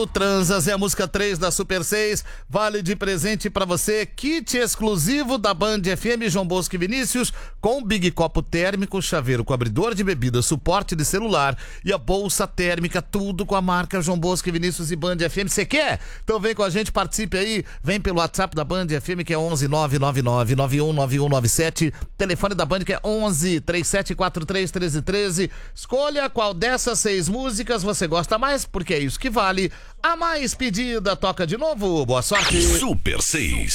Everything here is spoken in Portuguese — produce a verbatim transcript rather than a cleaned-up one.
O Transas é a música três da Super seis, vale de presente pra você, kit exclusivo da Band F M, João Bosco e Vinícius, com Big Copo térmico, chaveiro com abridor de bebida, suporte de celular e a bolsa térmica, tudo com a marca João Bosco e Vinícius e Band F M. Você quer? Então vem com a gente, participe aí, vem pelo WhatsApp da Band F M, que é onze nove nove nove nove um nove um nove sete, telefone da Band que é onze três sete quatro três um três um três. Escolha qual dessas seis músicas você gosta mais, porque é isso que vale. A mais pedida toca de novo. Boa sorte. Super seis.